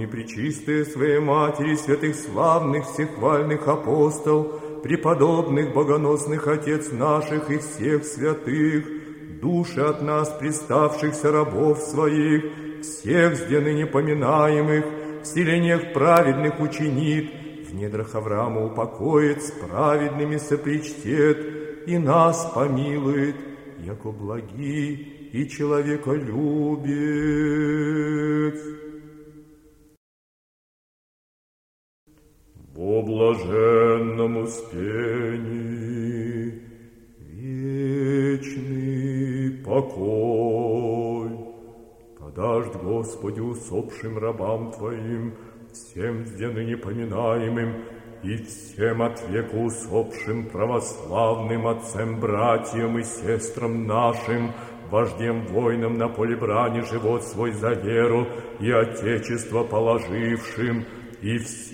И пречистая своей Матери, святых славных, всехвальных апостол, преподобных, богоносных отец наших и всех святых, души от нас приставшихся рабов своих, всех с ныне поминаемых, в селениях праведных учинит, в недрах Авраама упокоит, с праведными сопричтет, и нас помилует, яко благий и человеколюбец. Во блаженном успении вечный покой подашь, Господи, усопшим рабам Твоим, всем ныне поминаемым, и всем от века усопшим православным отцам, братьям и сестрам нашим, вождем воинам на поле брани живот свой за веру и Отечество положившим, и всем